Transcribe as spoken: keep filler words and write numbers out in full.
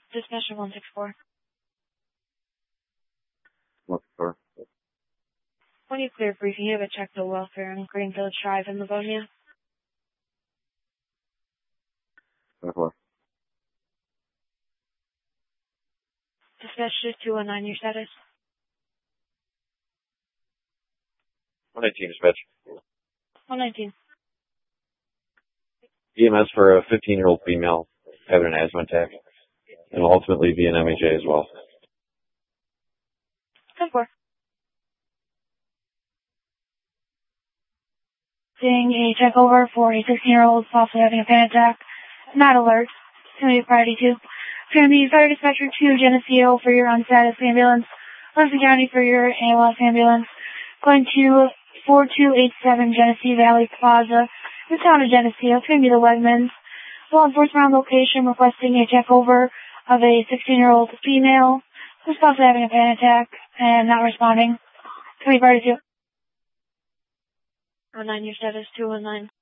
Dispatcher one six four. One six four. When you clear briefing, you have a check the welfare on Green Village Drive in Livonia. One four. Dispatcher two one nine, your status? one nineteen, dispatch. one nineteen. E M S for a fifteen-year-old female having an asthma attack, and will ultimately be an M H A as well. ten four. Seeing a check over for a sixteen-year-old possibly having a panic attack. Not alert. It's going to be priority two. It's going to be fire dispatcher two, Geneseo for your on-status ambulance. Lansing County for your A L S ambulance. Going to four two eight seven Genesee Valley Plaza, the town of Geneseo. It's going to be the Wegmans. Law enforcement on location requesting a check over of a sixteen-year-old female who's possibly having a panic attack and not responding. It's going to be priority two. oh nine, your status two one nine.